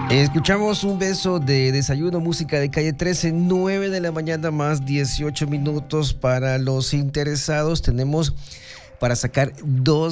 Escuchamos un beso de desayuno, música de calle 13, 9 de la mañana más 18 minutos para los interesados. Tenemos para sacar dos